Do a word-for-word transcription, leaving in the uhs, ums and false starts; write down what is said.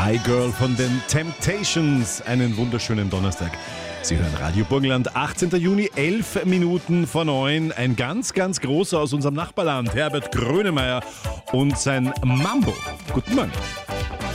Hi Girl von den Temptations. Einen wunderschönen Donnerstag. Sie hören Radio Burgenland, achtzehnten Juni, elf Minuten vor neun. Ein ganz, ganz großer aus unserem Nachbarland, Herbert Grönemeyer und sein Mambo. Guten Morgen.